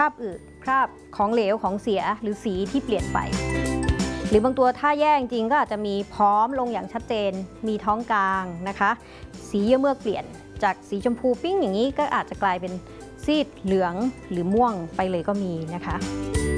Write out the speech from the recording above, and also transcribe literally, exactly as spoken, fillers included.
บอึคราบของเหลวของเสียหรือสีที่เปลี่ยนไปหรือบางตัวถ้าแย่จริงก็อาจจะมีพร้อมลงอย่างชัดเจนมีท้องกลางนะคะสีเยื่อเมือกเปลี่ยนจากสีชมพูปิ้งอย่างนี้ก็อาจจะกลายเป็นซีดเหลืองหรือม่วงไปเลยก็มีนะคะ